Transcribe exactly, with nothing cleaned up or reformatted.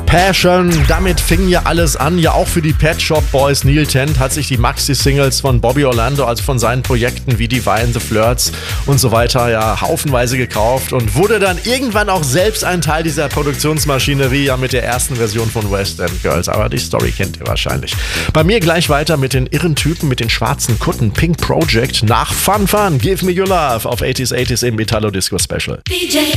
Passion, damit fing ja alles an, ja auch für die Pet Shop Boys. Neil Tent hat sich die Maxi-Singles von Bobby Orlando, also von seinen Projekten wie Divine, The Flirts und so weiter, ja haufenweise gekauft und wurde dann irgendwann auch selbst ein Teil dieser Produktionsmaschinerie, ja mit der ersten Version von West End Girls. Aber die Story kennt ihr wahrscheinlich. Bei mir gleich weiter mit den irren Typen mit den schwarzen Kutten, Pink Project, nach Fun Fun, Give Me Your Love auf achtziger achtzig im Italo Disco Special. D J